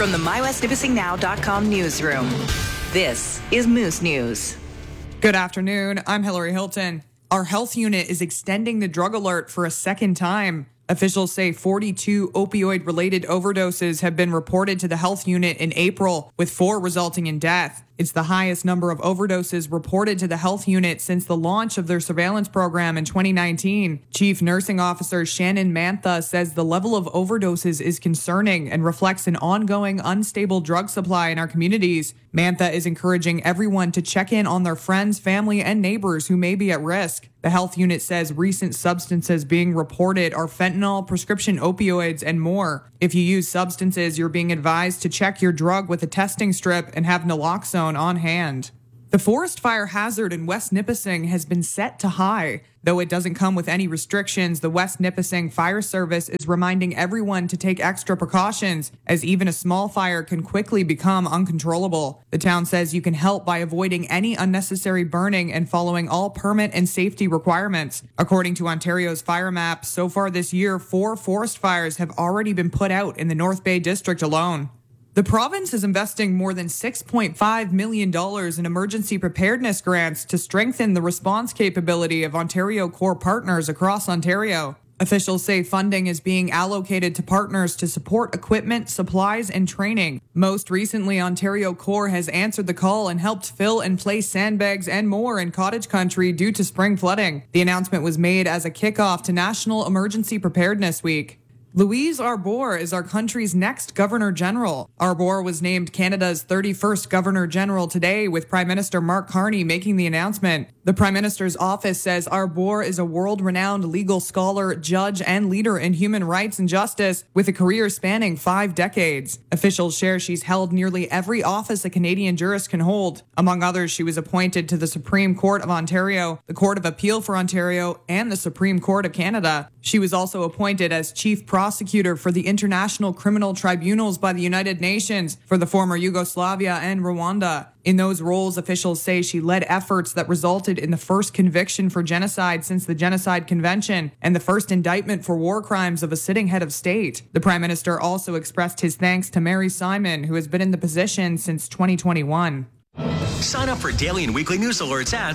From the MyWestNipissingNow.com newsroom, this is Moose News. Good afternoon. I'm Hillary Hilton. Our health unit is extending the drug alert for a second time. Officials say 42 opioid-related overdoses have been reported to the health unit in April, with 4 resulting in death. It's the highest number of overdoses reported to the health unit since the launch of their surveillance program in 2019. Chief Nursing Officer Shannon Mantha says the level of overdoses is concerning and reflects an ongoing unstable drug supply in our communities. Mantha is encouraging everyone to check in on their friends, family, and neighbors who may be at risk. The health unit says recent substances being reported are fentanyl, prescription opioids, and more. If you use substances, you're being advised to check your drug with a testing strip and have naloxone on hand. The forest fire hazard in West Nipissing has been set to high. Though it doesn't come with any restrictions, the West Nipissing Fire Service is reminding everyone to take extra precautions, as even a small fire can quickly become uncontrollable. The town says you can help by avoiding any unnecessary burning and following all permit and safety requirements. According to Ontario's fire map, so far this year, 4 forest fires have already been put out in the North Bay District alone. The province is investing more than $6.5 million in emergency preparedness grants to strengthen the response capability of Ontario Corps partners across Ontario. Officials say funding is being allocated to partners to support equipment, supplies, and training. Most recently, Ontario Corps has answered the call and helped fill and place sandbags and more in cottage country due to spring flooding. The announcement was made as a kickoff to National Emergency Preparedness Week. Louise Arbour is our country's next Governor-General. Arbour was named Canada's 31st Governor-General today, with Prime Minister Mark Carney making the announcement. The Prime Minister's office says Arbour is a world-renowned legal scholar, judge, and leader in human rights and justice, with a career spanning 5 decades. Officials share she's held nearly every office a Canadian jurist can hold. Among others, she was appointed to the Supreme Court of Ontario, the Court of Appeal for Ontario, and the Supreme Court of Canada. She was also appointed as Chief Prosecutor for the International Criminal Tribunals by the United Nations for the former Yugoslavia and Rwanda. In those roles, officials say she led efforts that resulted in the first conviction for genocide since the Genocide Convention and the first indictment for war crimes of a sitting head of state. The Prime Minister also expressed his thanks to Mary Simon, who has been in the position since 2021. Sign up for daily and weekly news alerts at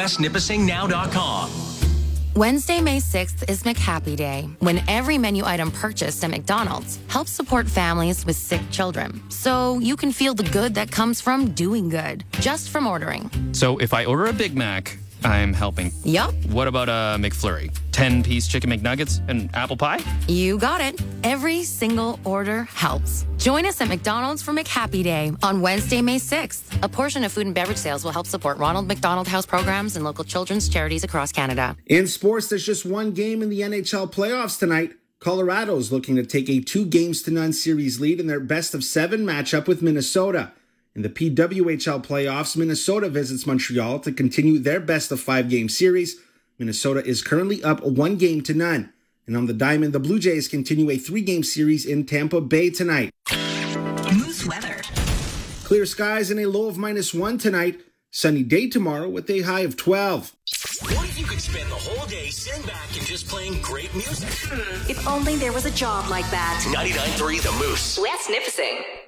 MyWestNipissingNow.com. Wednesday, May 6th is McHappy Day, when every menu item purchased at McDonald's helps support families with sick children. So you can feel the good that comes from doing good, just from ordering. So if I order a Big Mac, I'm helping. Yup. What about a McFlurry? 10-piece chicken McNuggets and apple pie? You got it. Every single order helps. Join us at McDonald's for McHappy Day on Wednesday, May 6th. A portion of food and beverage sales will help support Ronald McDonald House programs and local children's charities across Canada. In sports, there's just one game in the NHL playoffs tonight. Colorado's looking to take a 2-0 series lead in their best-of-7 matchup with Minnesota. In the PWHL playoffs, Minnesota visits Montreal to continue their best-of-5 game series. Minnesota is currently up 1-0. And on the diamond, the Blue Jays continue a 3-game series in Tampa Bay tonight. Moose weather. Clear skies and a low of -1 tonight. Sunny day tomorrow with a high of 12. What if you could spend the whole day sitting back and just playing great music? If only there was a job like that. 99.3 The Moose. West Nipissing.